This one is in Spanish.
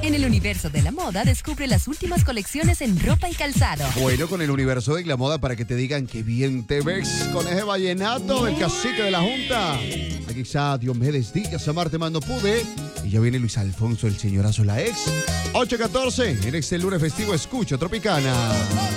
En el universo de la moda, descubre las últimas colecciones en ropa y calzado. Bueno, con el universo de la moda para que te digan que bien te ves con ese vallenato del cacique de la Junta. Aquí está Diomedes Díaz, Amarte Mando Pude. Y ya viene Luis Alfonso, el señorazo, la ex. 8:14, en este lunes festivo, escucha Tropicana.